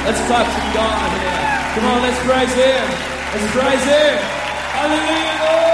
Let's talk to God here. Come on, let's praise Him. Let's praise Him. Hallelujah, Lord.